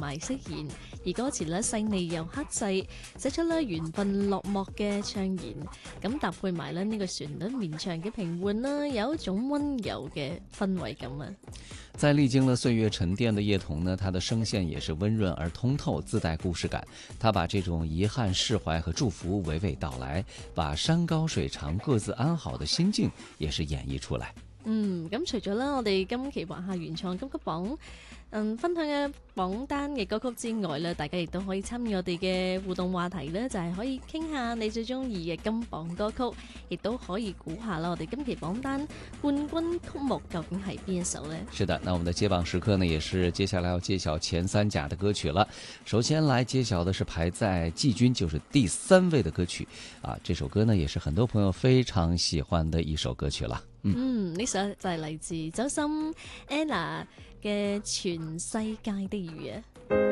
埋釋然，而歌詞咧細膩又克制，寫出咧緣分落寞嘅悵然，咁搭配埋咧呢個旋律綿長嘅平緩啦，有一種溫柔嘅氛圍感啊。 在歷經了歲月沉澱的葉童呢，他的聲線也是溫潤而通透，自帶故事感。他把這種遺憾、釋懷和祝福娓娓道來，把山高水長各自安好的心境也是演繹出來。 咁除咗啦，我哋今期華夏原創金曲榜分享嘅榜單嘅歌曲之外咧，大家亦都可以參與我哋嘅互動話題咧，就係可以傾下你最中意嘅金榜歌曲，亦都可以估下啦，我哋今期榜單冠軍曲目究竟係邊一首呢？ 是的，那我們的揭榜時刻呢，也是接下來要揭曉前3甲的歌曲了。首先來揭曉的是排在季軍，就是第3位的歌曲啊，這首歌呢，也是很多朋友非常喜歡的一首歌曲了。 呢首就係嚟自周深 Ella 嘅《全世界的雨》啊。